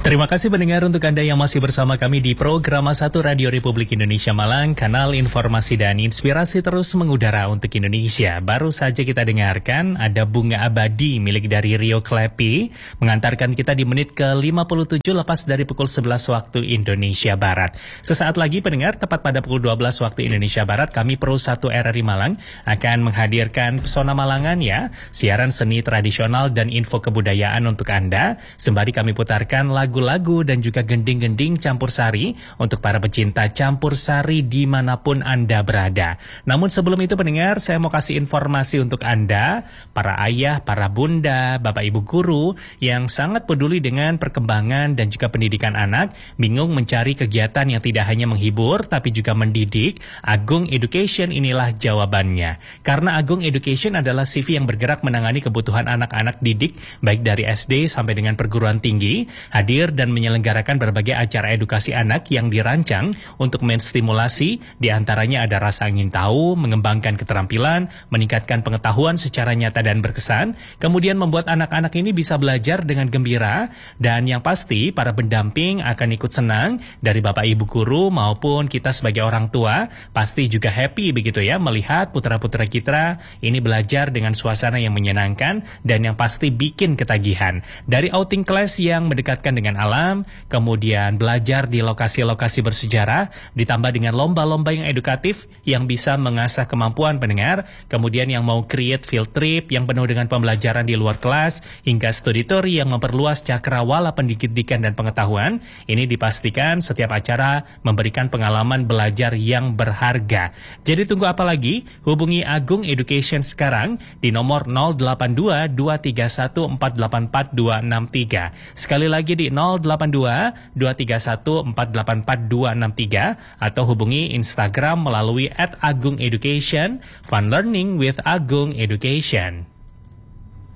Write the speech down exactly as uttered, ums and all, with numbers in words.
Terima kasih pendengar untuk Anda yang masih bersama kami di program satu Radio Republik Indonesia Malang, kanal informasi dan inspirasi terus mengudara untuk Indonesia. Baru saja kita dengarkan ada Bunga Abadi milik dari Rio Klepi, mengantarkan kita di menit ke lima puluh tujuh lepas dari pukul sebelas waktu Indonesia Barat. Sesaat lagi pendengar, tepat pada pukul dua belas waktu Indonesia Barat, kami Pro satu R R I Malang akan menghadirkan Pesona Malangan ya, siaran seni tradisional dan info kebudayaan untuk Anda. Sembari kami putarkan lagu-lagu dan juga gending-gending campur sari untuk para pecinta campur sari dimanapun Anda berada. Namun sebelum itu pendengar, saya mau kasih informasi untuk Anda, para ayah, para bunda, bapak ibu guru yang sangat peduli dengan perkembangan dan juga pendidikan anak, bingung mencari kegiatan yang tidak hanya menghibur tapi juga mendidik. Agung Education inilah jawabannya. Karena Agung Education adalah C V yang bergerak menangani kebutuhan anak-anak didik baik dari S D sampai dengan perguruan tinggi, hadir dan menyelenggarakan berbagai acara edukasi anak yang dirancang untuk menstimulasi, diantaranya ada rasa ingin tahu, mengembangkan keterampilan, meningkatkan pengetahuan secara nyata dan berkesan, kemudian membuat anak-anak ini bisa belajar dengan gembira, dan yang pasti para pendamping akan ikut senang, dari bapak ibu guru maupun kita sebagai orang tua, pasti juga happy begitu ya, melihat putra-putra kita ini belajar dengan suasana yang menyenangkan dan yang pasti bikin ketagihan. Dari outing class yang mendekatkan dengan alam, kemudian belajar di lokasi-lokasi bersejarah, ditambah dengan lomba-lomba yang edukatif yang bisa mengasah kemampuan pendengar, kemudian yang mau create field trip yang penuh dengan pembelajaran di luar kelas, hingga studi tour yang memperluas cakrawala pendidikan dan pengetahuan. Ini dipastikan setiap acara memberikan pengalaman belajar yang berharga. Jadi tunggu apa lagi? Hubungi Agung Education sekarang di nomor nol delapan dua dua tiga satu empat delapan empat dua enam tiga. Sekali lagi di nol delapan dua dua tiga satu empat delapan empat dua enam tiga atau hubungi Instagram melalui at agung education, fun learning with Agung Education.